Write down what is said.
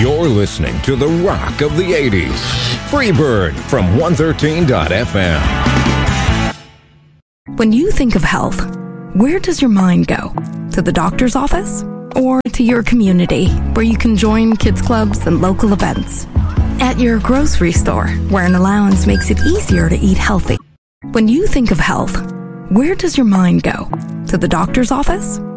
You're listening to the rock of the 80s. Freebird from 113.fm. When you think of health, where does your mind go? To the doctor's office? Or to your community, where you can join kids clubs and local events? At your grocery store, where an allowance makes it easier to eat healthy? When you think of health, where does your mind go? To the doctor's office?